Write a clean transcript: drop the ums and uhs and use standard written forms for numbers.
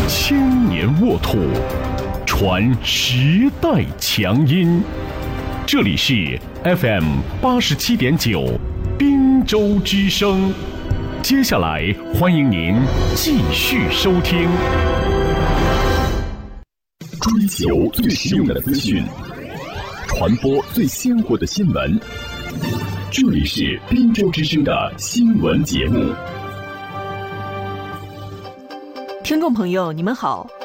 千年沃土，传时代强音。这里是 FM87.9滨州之声。接下来欢迎您继续收听。追求最实用的资讯，传播最鲜活的新闻。这里是滨州之声的新闻节目。 听众朋友，你们好，